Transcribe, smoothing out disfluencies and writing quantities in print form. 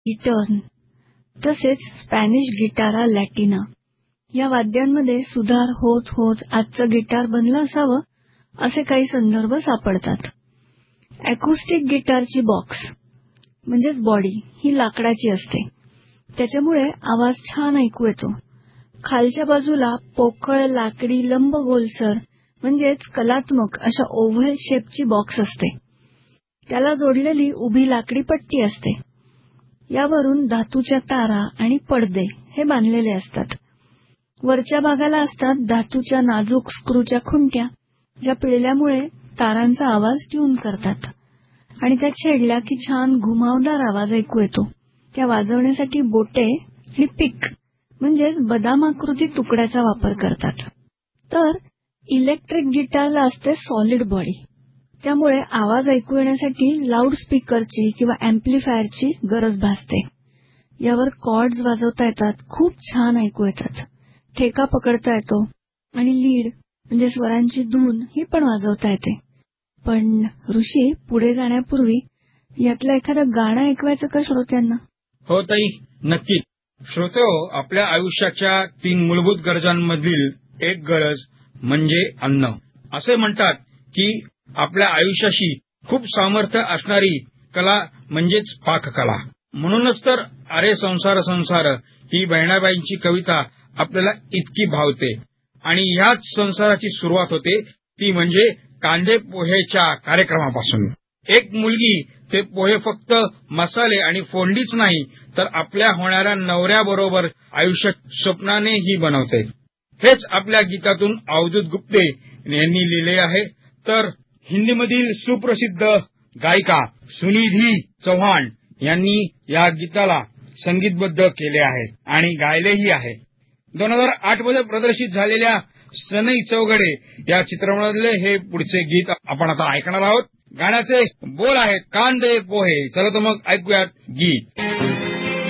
Guitar तसेच Spanish गिटारा लॅटिना या वाद्यांमध्ये सुधार होत होत आजचं गिटार बनलं असावं असे काही संदर्भ सापडतात. अॅक्युस्टिक गिटारची बॉक्स म्हणजेच बॉडी ही लाकडाची असते. त्याच्यामुळे आवाज छान ऐकू येतो. खालच्या बाजूला पोकळ लाकडी लंबगोलसर म्हणजेच कलात्मक अशा ओव्हल शेपची बॉक्स असते. त्याला जोडलेली उभी लाकडी पट्टी असते. यावरून धातूच्या तारा आणि पडदे हे बांधलेले असतात. वरच्या भागाला असतात धातूच्या नाजूक स्क्रूच्या खुंट्या ज्या पिळल्यामुळे तारांचा आवाज ट्यून करतात आणि त्या छेडल्या की छान घुमावदार आवाज ऐकू येतो. त्या वाजवण्यासाठी बोटे आणि पिक म्हणजेच बदामाकृती तुकड्याचा वापर करतात. तर इलेक्ट्रिक गिटारला असते सॉलिड बॉडी. त्यामुळे आवाज ऐकू येण्यासाठी लाऊडस्पीकरची किंवा अॅम्प्लिफायरची गरज भासते. यावर कॉर्ड्स वाजवता येतात, खूप छान ऐकू येतात. ठेका पकडता येतो आणि लीड म्हणजे स्वरांची धून ही पण वाजवता येते. पण ऋषी, पुढे जाण्यापूर्वी यातलं एखादं गाणं ऐकवायचं का श्रोत्यांना? हो ताई, नक्कीच. श्रोतेहो, आपल्या आयुष्याच्या 3 मूलभूत गरजांमधील एक गरज म्हणजे अन्न. असे म्हणतात की आपल्या आयुष्याशी खूप सामर्थ्य असणारी कला म्हणजेच पाककला. म्हणूनच तर अरे संसार संसार ही बहिणाबाईंची कविता आपल्याला इतकी भावते. आणि ह्याच संसाराची सुरुवात होते ती म्हणजे कांदे पोहेच्या कार्यक्रमापासून. एक मुलगी ते पोहे फक्त मसाले आणि फोडणीच नाही तर आपल्या होणाऱ्या नवऱ्याबरोबर आयुष्य स्वप्नानेही बनवते. हेच आपल्या गीतातून अवधूत गुप्ते यांनी लिहिले आहे. तर हिंदीमधील सुप्रसिद्ध गायिका सुनिधी चौहान यांनी या गीताला संगीतबद्ध केले आहे आणि गायलेही आहे. 2008 मध्ये प्रदर्शित झालेल्या सनई चौघडे या चित्रपटातले हे पुढचे गीत आपण आता ऐकणार आहोत. गाण्याचे बोल आहेत कांदे पोहे. चला तर मग ऐकूयात गीत.